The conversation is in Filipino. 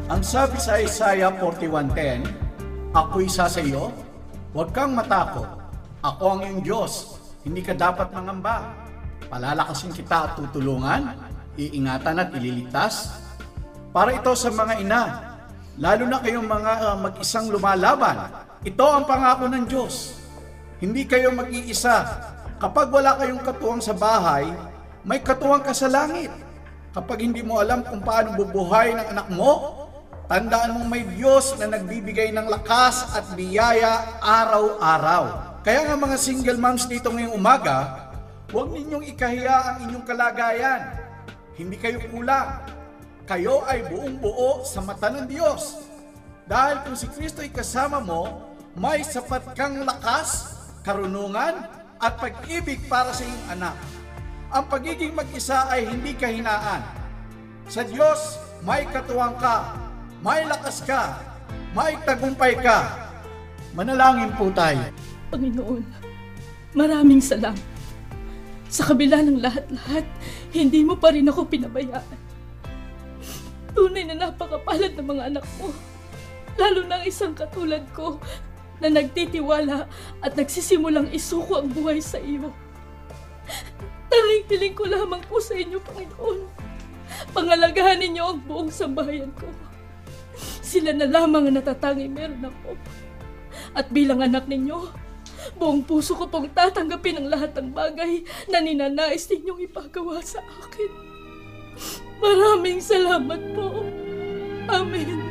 Ang sabi sa Isaiah 41:10, ako'y isa sa iyo, huwag kang matakot. Ako ang iyong Diyos, hindi ka dapat mangamba. Palalakasin kita at tutulungan, iingatan at ililigtas. Para ito sa mga ina, lalo na kayong mga mag-isang lumalaban. Ito ang pangako ng Diyos. Hindi kayo mag-iisa. Kapag wala kayong katuwang sa bahay, may katuwang ka sa langit. Kapag hindi mo alam kung paano bubuhay ng anak mo, tandaan mong may Diyos na nagbibigay ng lakas at biyaya araw-araw. Kaya nga mga single moms dito ngayong umaga, huwag ninyong ikahiya ang inyong kalagayan. Hindi kayo kulang. Kayo ay buong-buo sa mata ng Diyos. Dahil kung si Kristo ay kasama mo, may sapat kang lakas, karunungan, at pag-ibig para sa iyong anak. Ang pagiging mag-isa ay hindi kahinaan. Sa Diyos, may katuwang ka, may lakas ka, may tagumpay ka. Manalangin po tayo. Panginoon, maraming salamat. Sa kabila ng lahat-lahat, hindi mo pa rin ako pinabayaan. Tunay na napakapalad ng mga anak mo, lalo na ang isang katulad ko na nagtitiwala at nagsisimulang isuko ang buhay sa iyo. Tanging hiling ko lamang po sa inyo, Panginoon. Pangalagahan ninyo ang buong sambahayan ko. Sila na lamang ang natatanging meron ako. At bilang anak ninyo, buong puso ko pong tatanggapin ang lahat ng bagay na ninanais ninyong ipagawa sa akin. Maraming salamat po. Amen.